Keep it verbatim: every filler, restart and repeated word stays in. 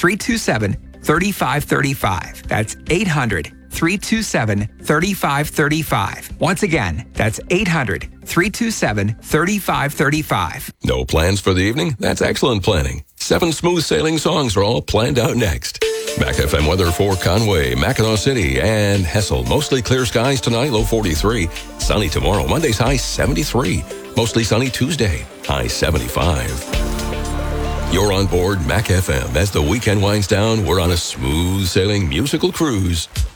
three two seven, three five three five. That's eight hundred, three two seven, three five three five. Once again, that's eight hundred, three two seven, three five three five. No plans for the evening? That's excellent planning. Seven smooth sailing songs are all planned out next. Mac F M weather for Conway, Mackinac City, and Hessel. Mostly clear skies tonight, low forty-three. Sunny tomorrow, Monday's high seventy-three. Mostly sunny Tuesday, high seventy-five. You're on board Mac F M. As the weekend winds down, we're on a smooth sailing musical cruise.